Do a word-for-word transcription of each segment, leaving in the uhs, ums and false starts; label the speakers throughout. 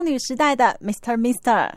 Speaker 1: 女时代的 Mister Mister。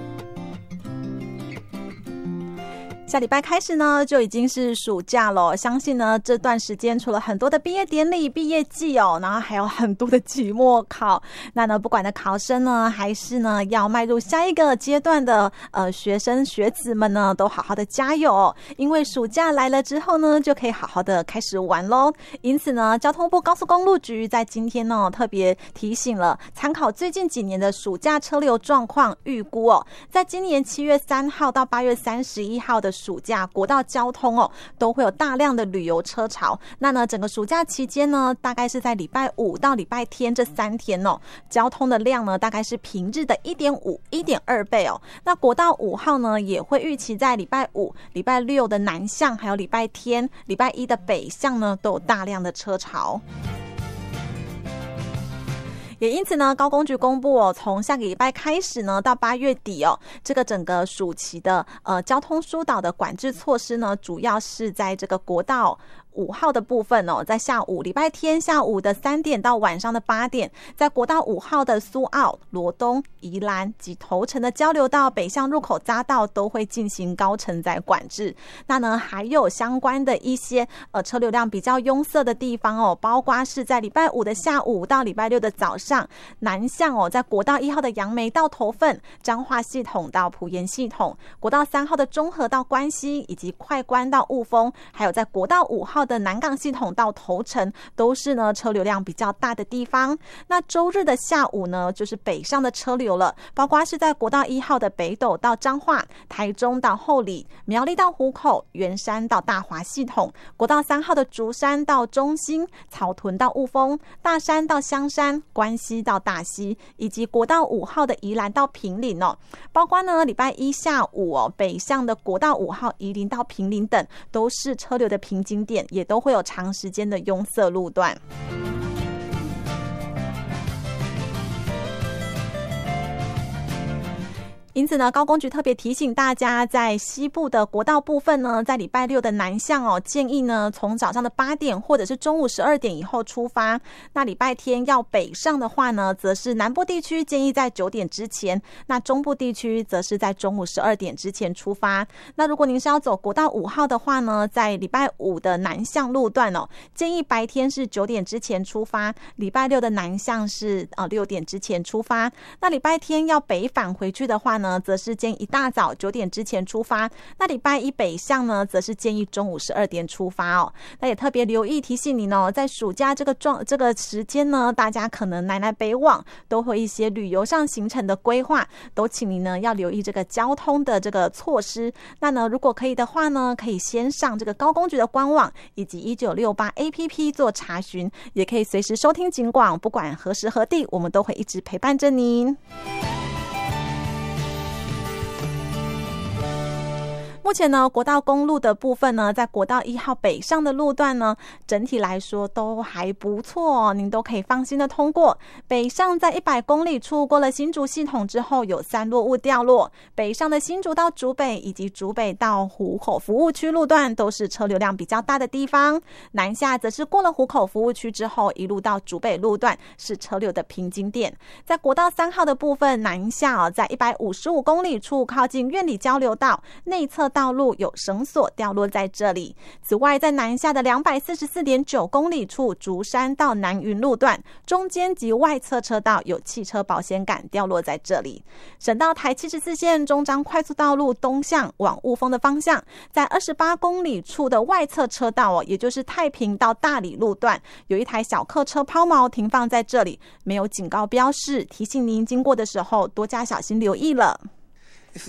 Speaker 1: 下礼拜开始呢，就已经是暑假了。相信呢，这段时间除了很多的毕业典礼、毕业季哦，然后还有很多的期末考。那呢，不管的考生呢，还是呢要迈入下一个阶段的呃学生学子们呢，都好好的加油哦。因为暑假来了之后呢，就可以好好的开始玩咯。因此呢，交通部高速公路局在今天呢，特别提醒了，参考最近几年的暑假车流状况预估哦，在今年七月三号到八月三十一号的暑假国道交通哦，都会有大量的旅游车潮。那呢，整个暑假期间呢，大概是在礼拜五到礼拜天这三天哦，交通的量呢，大概是平日的 一点五、一点二 倍哦。那国道五号呢，也会预期在礼拜五、礼拜六的南向，还有礼拜天、礼拜一的北向呢，都有大量的车潮。也因此呢，高公局公布哦，从下个礼拜开始呢，到八月底哦，这个整个暑期的呃交通疏导的管制措施呢，主要是在这个国道五号的部分哦，在下午礼拜天下午的三点到晚上的八点，在国道五号的苏澳、罗东、宜兰及头城的交流道、北向入口匝道都会进行高承载管制。那呢，还有相关的一些呃车流量比较拥塞的地方哦，包括是在礼拜五的下午到礼拜六的早上，南向哦，在国道一号的杨梅到头份、彰化系统到埔盐系统，国道三号的中和到关西，以及快关到雾峰，还有在国道五号的南港系统到头城，都是呢车流量比较大的地方。那周日的下午呢，就是北上的车流了，包括是在国道一号的北斗到彰化、台中到后里、苗栗到湖口、圆山到大华系统，国道三号的竹山到中兴、草屯到雾峰、大山到香山、关西到大溪，以及国道五号的宜兰到坪林哦，包括呢礼拜一下午哦，北向的国道五号宜林到坪林等，都是车流的瓶颈点，也都会有长时间的拥塞路段。因此呢，高公局特别提醒大家，在西部的国道部分呢，在礼拜六的南向哦，建议呢从早上的八点或者是中午十二点以后出发。那礼拜天要北上的话呢，则是南部地区建议在九点之前，那中部地区则是在中午十二点之前出发。那如果您是要走国道五号的话呢，在礼拜五的南向路段哦，建议白天是九点之前出发，礼拜六的南向是呃六点之前出发。那礼拜天要北返回去的话呢，则是建议一大早九点之前出发。那礼拜一北向呢，则是建议中午十二点出发哦。那也特别留意提醒您哦，在暑假这个状这个时间呢，大家可能南来北往都会一些旅游上行程的规划，都请您呢要留意这个交通的这个措施。那呢，如果可以的话呢，可以先上这个高公局的官网以及一九六八 A P P 做查询，也可以随时收听警广，不管何时何地，我们都会一直陪伴着您。目前呢，国道公路的部分呢，在国道一号北上的路段呢，整体来说都还不错哦，您都可以放心的通过。北上在一百公里处过了新竹系统之后，有三落雾掉落。北上的新竹到竹北以及竹北到湖口服务区路段都是车流量比较大的地方。南下则是过了湖口服务区之后，一路到竹北路段是车流的瓶颈点。在国道三号的部分南下哦，在一百五十五公里处靠近苑里交流道内侧道路有绳索掉落在这里。此外，在南下的 两百四十四点九公里处竹山到南云路段中间及外侧车道有汽车保险杆掉落在这里。省道台七十四线中彰快速道路东向往雾峰的方向，在二十八公里处的外侧车道哦，也就是太平到大里路段，有一台小客车抛锚停放在这里，没有警告标示，提醒您经过的时候多加小心留意了。